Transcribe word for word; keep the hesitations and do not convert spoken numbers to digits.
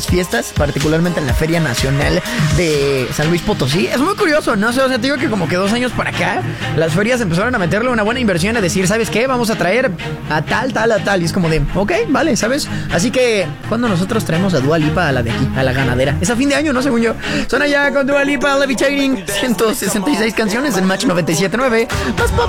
fiestas, particularmente en la Feria Nacional de San Luis Potosí. Es muy curioso, ¿no? O sea, te digo que como que dos años para acá, las ferias empezaron a meterle una buena inversión, a decir, ¿sabes qué? Vamos a traer a tal, tal, a tal. Y es como de, ok, vale, ¿sabes? Así que, cuando nosotros traemos a Dua Lipa a la de aquí, a la ganadera? Es a fin de año, ¿no? Según yo. Suena ya con Dua Lipa, Levitating, ciento sesenta y seis canciones en Match noventa y siete punto nueve. Más pop.